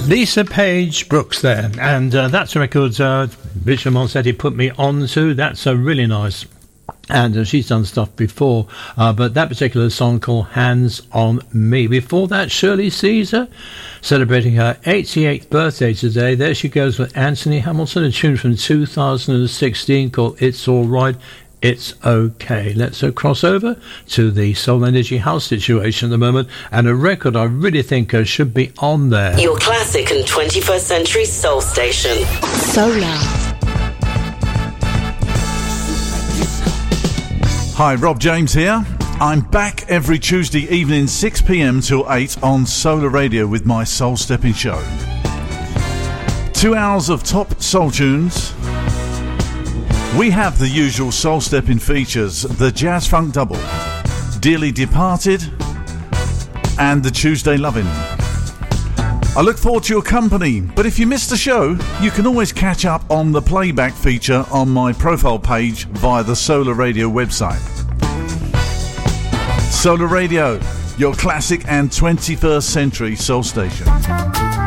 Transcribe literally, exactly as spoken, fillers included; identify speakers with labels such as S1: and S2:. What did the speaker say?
S1: Lisa Page Brooks there, and uh, that's a record uh, Richard Monsetti put me on to. That's uh, really nice, and uh, she's done stuff before, uh, but that particular song called Hands on Me. Before that, Shirley Caesar, celebrating her eighty-eighth birthday today. There she goes with Anthony Hamilton, a tune from two thousand sixteen called It's All Right, It's Okay. Let's uh, cross over to the Soul Energy House situation at the moment, and a record I really think uh, should be on there.
S2: Your classic and twenty-first century soul station. Solar.
S3: Hi, Rob James here. I'm back every Tuesday evening, six p.m. till eight on Solar Radio with my Soul Stepping Show. Two hours of top soul tunes. We have the usual soul stepping features, the Jazz Funk Double, Dearly Departed, and the Tuesday Lovin'. I look forward to your company, but if you missed the show, you can always catch up on the playback feature on my profile page via the Solar Radio website. Solar Radio, your classic and twenty-first century soul station.